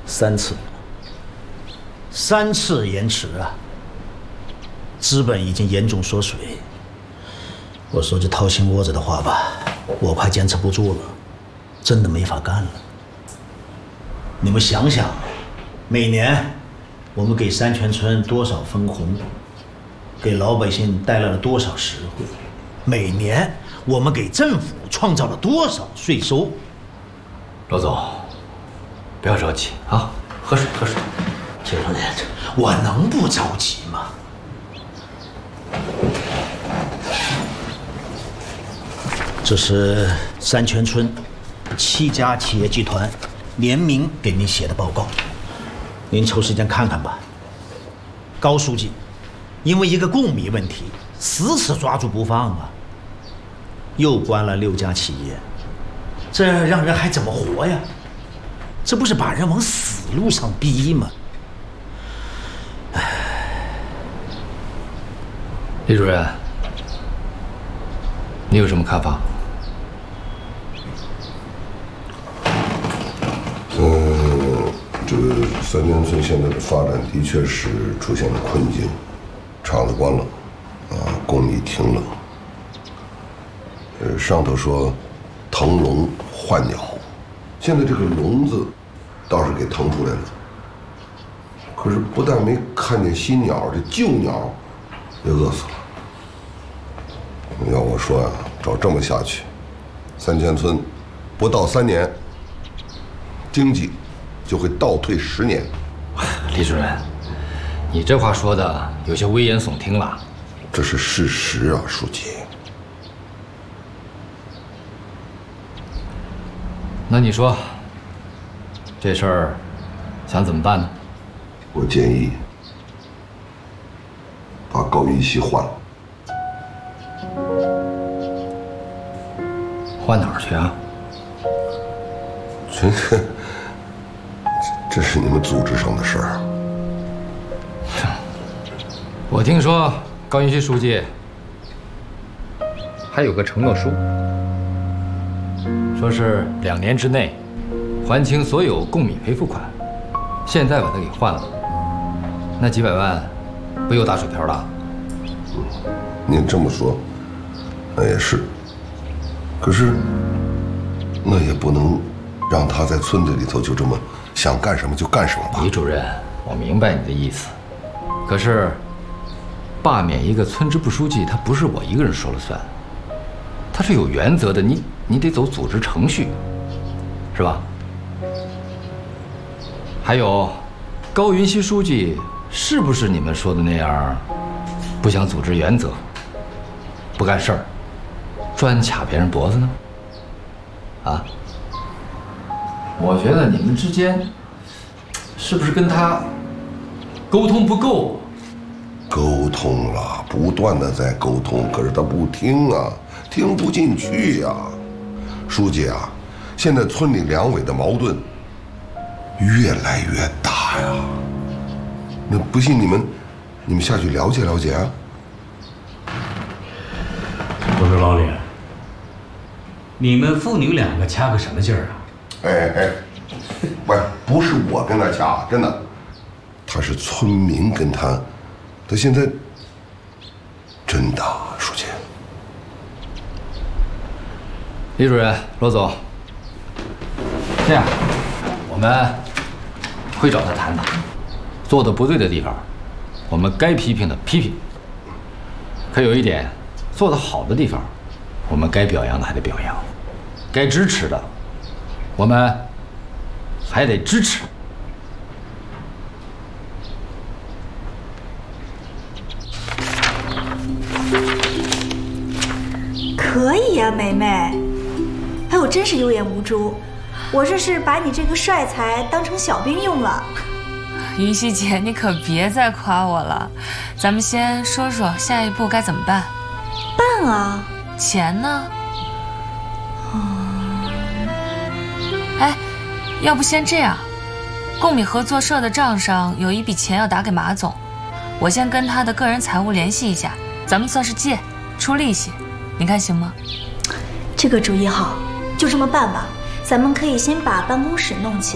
3次，3次延迟啊！资本已经严重缩水。我说句掏心窝子的话吧，我快坚持不住了，真的没法干了。你们想想，每年我们给山泉村多少分红，给老百姓带来了多少实惠，每年我们给政府创造了多少税收。 罗总，不要着急啊，喝水喝水。 谢总监，我能不着急吗？这是山泉村7家企业集团联名给您写的报告，您抽时间看看吧。高书记因为一个供米问题死死抓住不放啊，又关了6家企业，这让人还怎么活呀？这不是把人往死路上逼吗？ 李主任，你有什么看法？ 这个三泉村现在的发展的确是出现了困境，厂子关了，供米停了。上头说腾笼换鸟，现在这个笼子倒是给腾出来了，可是不但没看见新鸟，这旧鸟也饿死了。要我说呀，照这么下去，三泉村不到3年，经济就会倒退10年。 李主任，你这话说的有些危言耸听了。 这是事实啊，书记。 那你说，这事儿想怎么办呢？ 我建议把高云熙换了。 换哪儿去啊？ 这是你们组织上的事儿。 我听说高云熙书记还有个承诺书，说是2年之内还清所有供米赔付款。现在把它给换了，那几百万不又打水漂了？ 您这么说，那也是。可是，那也不能让他在村子里头就这么想干什么就干什么吧？ 李主任，我明白你的意思，可是罢免一个村支部书记，他不是我一个人说了算，他是有原则的，你得走组织程序，是吧？还有，高云熙书记是不是你们说的那样，不讲组织原则，不干事儿，专卡别人脖子呢？啊？我觉得你们之间是不是跟他沟通不够？ 沟通了，不断的在沟通，可是他不听啊，听不进去呀。书记啊，现在村里两委的矛盾越来越大呀。那不信你们下去了解了解啊。 我说老李，你们父女2个掐个什么劲儿啊？ 哎，不是我跟他掐，真的，他是村民跟他现在真的，书记。 李主任，罗总，这样，我们会找他谈谈，做的不对的地方，我们该批评的批评。可有一点，做得好的地方，我们该表扬的还得表扬，该支持的，我们还得支持。 可以呀，梅梅。哎，我真是有眼无珠，我这是把你这个帅才当成小兵用了。 云溪姐，你可别再夸我了，咱们先说说下一步该怎么办。 办啊， 钱呢？哎，要不先这样，供米合作社的账上有一笔钱要打给马总，我先跟他的个人财务联系一下，咱们算是借，出利息，你看行吗？ 这个主意好，就这么办吧。咱们可以先把办公室弄起来。